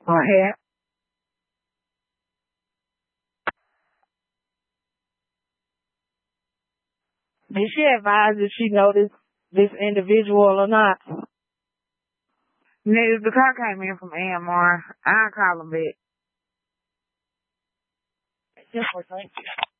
Go ahead. Did she advise if she noticed this individual or not? Niggas, the car came in from AMR. I'll call him back. Yes, thank you.